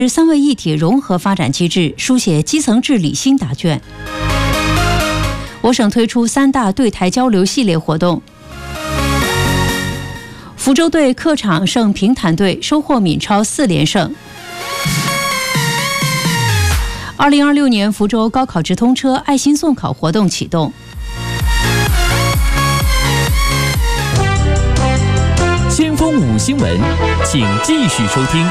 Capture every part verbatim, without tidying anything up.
三位一体融合发展机制，书写基层治理新答卷。我省推出三大对台交流系列活动。福州队客场胜平潭队，收获闽超四连胜。二零二六年福州高考直通车爱心送考活动启动。 先锋五新闻，请继续收听。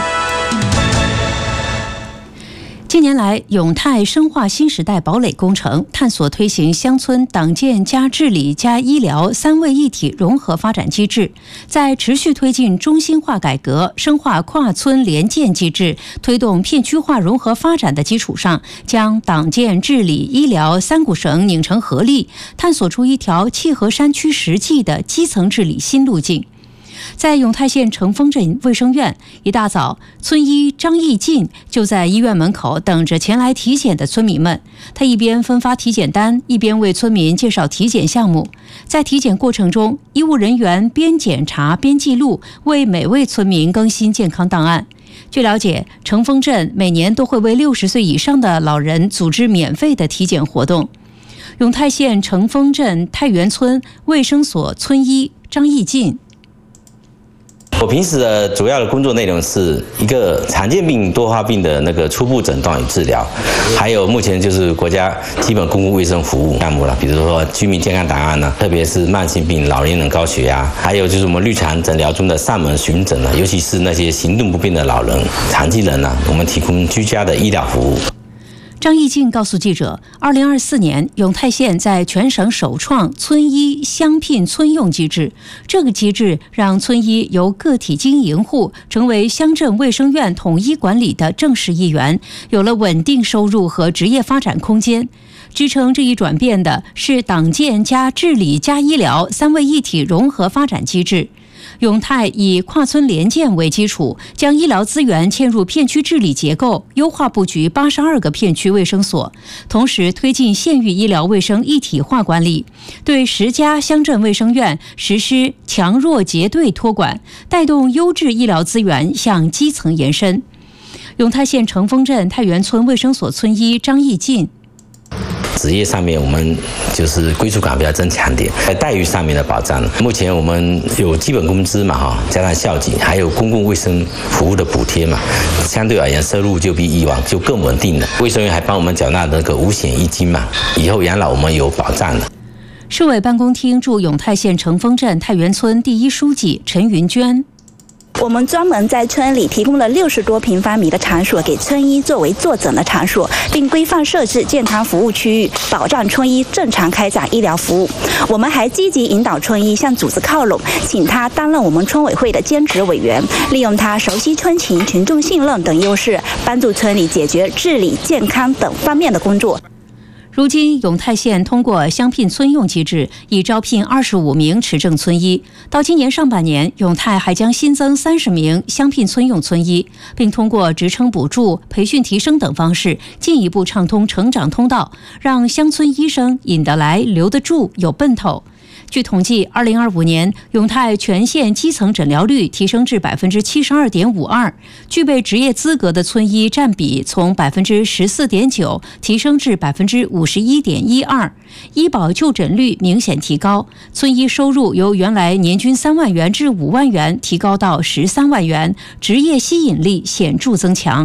近年来，永泰深化新时代堡垒工程，探索推行乡村党建加治理加医疗三位一体融合发展机制，在持续推进中心化改革、深化跨村联建机制、推动片区化融合发展的基础上，将党建、治理、医疗三股绳拧成合力，探索出一条契合山区实际的基层治理新路径。在永泰县成丰镇卫生院，一大早，村医张义进就在医院门口等着前来体检的村民们。他一边分发体检单，一边为村民介绍体检项目。在体检过程中，医务人员边检查边记录，为每位村民更新健康档案。据了解，成丰镇每年都会为六十岁以上的老人组织免费的体检活动。永泰县成丰镇太原村卫生所村医张义进。 我平时的主要的工作内容是一个常见病多发病的那个初步诊断与治疗，还有目前就是国家基本公共卫生服务项目了，比如说居民健康档案呢，特别是慢性病、老年人高血压，还有就是我们日常诊疗中的上门巡诊呢，尤其是那些行动不便的老人、残疾人呢，我们提供居家的医疗服务。 张义进告诉记者，二零二四年，永泰县在全省首创村医乡聘村用机制。这个机制让村医由个体经营户成为乡镇卫生院统一管理的正式一员，有了稳定收入和职业发展空间。支撑这一转变的是党建加治理加医疗三位一体融合发展机制。永泰以跨村联建为基础，将医疗资源嵌入片区治理结构，优化布局八十二个片区卫生所，同时推进县域医疗卫生一体化管理，对十家乡镇卫生院实施强弱结对托管，带动优质医疗资源向基层延伸。永泰县成丰镇太原村卫生所村医张义进。 职业上面我们就是归属感比较增强点，在待遇上面的保障，目前我们有基本工资嘛哈，加上校警，还有公共卫生服务的补贴嘛，相对而言收入就比以往就更稳定了。卫生院还帮我们缴纳那个五险一金嘛，以后养老我们有保障的。 市委办公厅驻永泰县成丰镇太原村第一书记陈云娟。 我们专门在村里提供了六十多平方米的场所给村医作为坐诊的场所，并规范设置健康服务区域，保障村医正常开展医疗服务。我们还积极引导村医向组织靠拢，请他担任我们村委会的兼职委员，利用他熟悉村情、群众信任等优势，帮助村里解决治理、健康等方面的工作。 如今，永泰县通过乡聘村用机制，已招聘二十五名持证村医。到今年上半年，永泰还将新增三十名乡聘村用村医，并通过职称补助、培训提升等方式，进一步畅通成长通道，让乡村医生引得来、留得住、有奔头。据统计，二零二五年永泰全县基层诊疗率提升至百分之七十二点五二，具备职业资格的村医占比从百分之十四点九提升至百分之五十一点一二，医保就诊率明显提高，村医收入由原来年均三万元至五万元提高到十三万元，职业吸引力显著增强。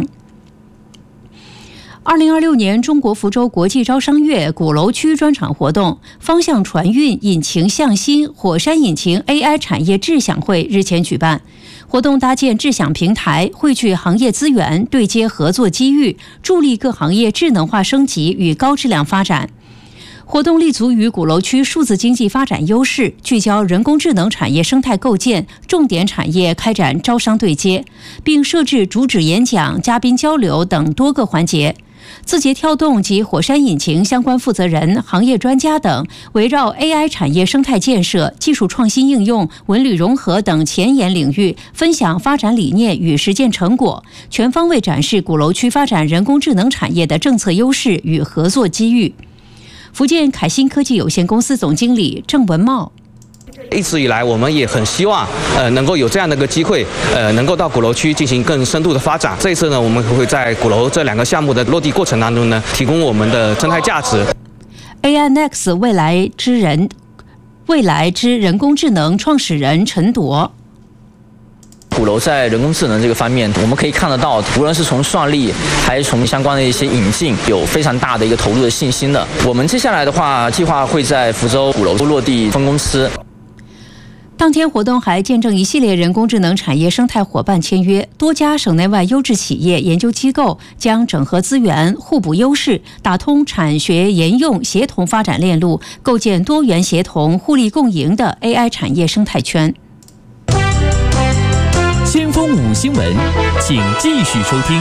二零二六年中国福州国际招商月鼓楼区专场活动方向船运引擎向新火山引擎 A I 产业智享会日前举办，活动搭建智享平台，汇聚行业资源，对接合作机遇，助力各行业智能化升级与高质量发展。活动立足于鼓楼区数字经济发展优势，聚焦人工智能产业生态构建，重点产业开展招商对接，并设置主旨演讲、嘉宾交流等多个环节。字节跳动及火山引擎相关负责人、行业专家等围绕 A I 产业生态建设、技术创新应用、文旅融合等前沿领域分享发展理念与实践成果，全方位展示鼓楼区发展人工智能产业的政策优势与合作机遇。福建凯新科技有限公司总经理郑文茂。 一直以来，我们也很希望呃能够有这样的一个机会，呃能够到鼓楼区进行更深度的发展。这一次呢，我们会在鼓楼这两个项目的落地过程当中呢，提供我们的生态价值。 A I Next 未来之人，未来之人工智能创始人陈铎。 鼓楼在人工智能这个方面，我们可以看得到，无论是从算力还是从相关的一些引进，有非常大的一个投入的信心的。我们接下来的话，计划会在福州鼓楼落地分公司。 当天活动还见证一系列人工智能产业生态伙伴签约，多家省内外优质企业研究机构将整合资源、互补优势，打通产学研用协同发展链路，构建多元协同、互利共赢的 A I 产业生态圈。 先锋五新闻，请继续收听。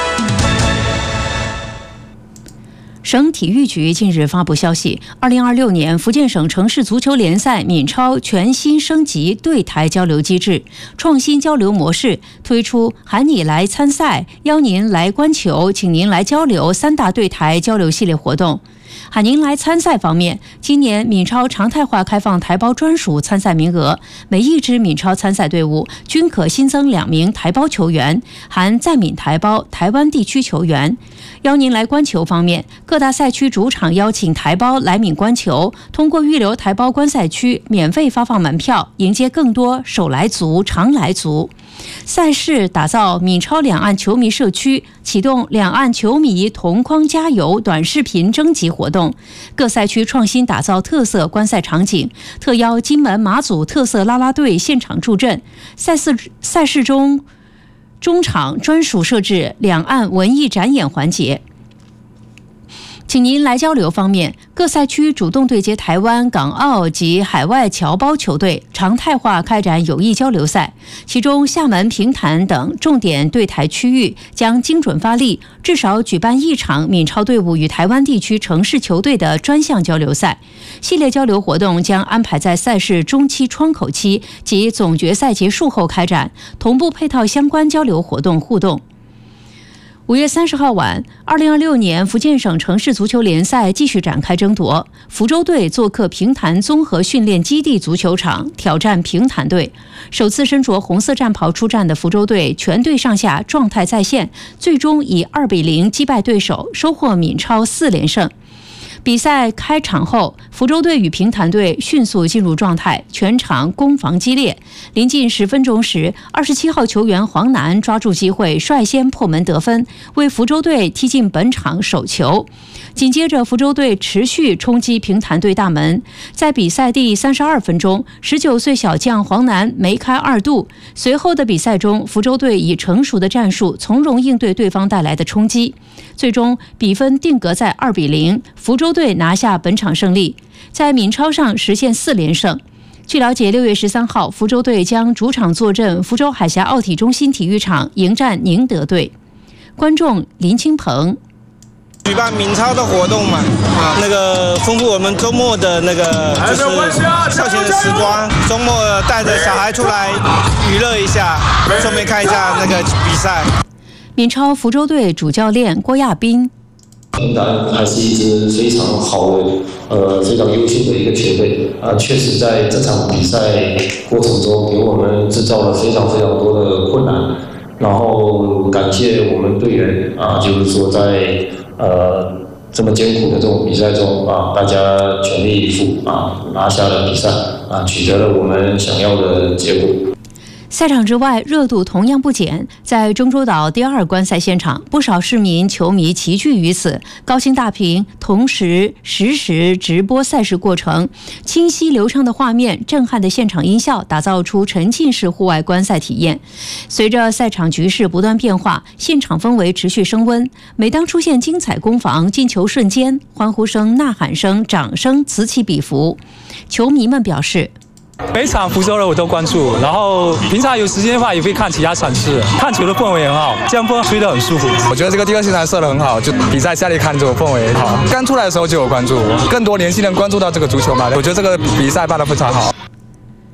省体育局近日发布消息，二零二六年福建省城市足球联赛闽超全新升级对台交流机制，创新交流模式，推出喊你来参赛、邀您来观球、请您来交流三大对台交流系列活动。喊您来参赛方面，今年闽超常态化开放台胞专属参赛名额，每一支闽超参赛队伍均可新增两名台胞球员，含在闽台胞台湾地区球员。邀您来观球方面，各大赛区主场邀请台胞来闽观球，通过预留台胞观赛区免费发放门票，迎接更多手来族、常来族。赛事打造闽超两岸球迷社区，启动两岸球迷同框加油短视频征集活动。各赛区创新打造特色观赛场景，特邀金门、马祖特色啦啦队现场助阵。赛事赛事中中场专属设置两岸文艺展演环节。请您来交流方面，各赛区主动对接台湾、港澳及海外侨胞球队，常态化开展友谊交流赛。其中厦门、平潭等重点对台区域将精准发力，至少举办一场闽超队伍与台湾地区城市球队的专项交流赛。系列交流活动将安排在赛事中期窗口期及总决赛结束后开展，同步配套相关交流活动互动。五月三十号晚，二零二六年福建省城市足球联赛继续展开争夺。福州队做客平潭综合训练基地足球场挑战平潭队。首次身着红色战袍出战的福州队，全队上下状态在线，最终以二比零击败对手，收获闽超四连胜。比赛开场后，福州队与平潭队迅速进入状态，全场攻防激烈。临近十分钟时，二十七号球员黄楠抓住机会，率先破门得分，为福州队踢进本场首球。紧接着，福州队持续冲击平潭队大门。在比赛第三十二分钟，十九岁小将黄楠梅开二度。随后的比赛中，福州队以成熟的战术从容应对对方带来的冲击，最终比分定格在二比零，福州队拿下本场胜利，在闽超上实现四连胜。据了解，六月十三号，福州队将主场坐镇福州海峡奥体中心体育场迎战宁德队。观众林清鹏。 举办闽超的活动嘛，啊，那个丰富我们周末的那个就是消闲的时光，周末带着小孩出来娱乐一下，顺便看一下那个比赛。 闽超福州队主教练郭亚斌。 平潭还是一支非常好的、呃非常优秀的一个球队啊，确实在这场比赛过程中给我们制造了非常非常多的困难，然后感谢我们队员啊，就是说在呃这么艰苦的这种比赛中啊，大家全力以赴啊，拿下了比赛啊，取得了我们想要的结果。 赛场之外，热度同样不减。在中洲岛第二观赛现场，不少市民球迷齐聚于此，高清大屏同时实时直播赛事过程，清晰流畅的画面、震撼的现场音效，打造出沉浸式户外观赛体验。随着赛场局势不断变化，现场氛围持续升温。每当出现精彩攻防、进球瞬间，欢呼声、呐喊声、掌声此起彼伏。球迷们表示， 每场福州的我都关注，然后平常有时间的话也会看其他场次，看球的氛围很好，这样风吹得很舒服。 我觉得这个地方现在设得很好，就比赛家里看着氛围好。刚出来的时候就有关注，更多年轻人关注到这个足球嘛，我觉得这个比赛办得非常好。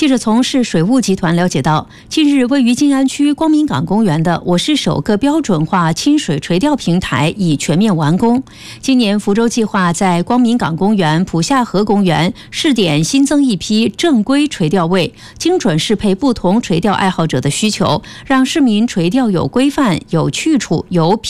记者从市水务集团了解到，近日位于静安区光明港公园的我市首个标准化清水垂钓平台已全面完工。今年福州计划在光明港公园、浦下河公园试点新增一批正规垂钓位，精准适配不同垂钓爱好者的需求，让市民垂钓有规范、有去处、有品